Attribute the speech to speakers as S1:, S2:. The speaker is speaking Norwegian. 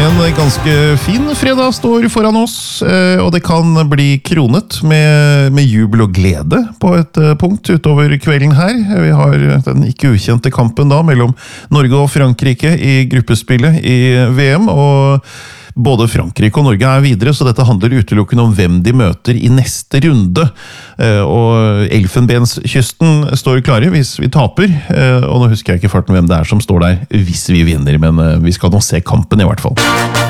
S1: En ganske fin fredag står foran oss, og det kan bli kronet med jubel og glede på et punkt utover kvelden her. Vi har den ikke ukjente kampen da mellom Norge og Frankrike i gruppespillet i VM, og både Frankrike og Norge videre, så dette handler utelukkende om hvem de møter i neste runde. Og Elfenbenskysten står klare hvis vi taper, og nå husker jeg ikke farten hvem det som står der hvis vi vinner, men vi skal nå se kampen i hvert fall.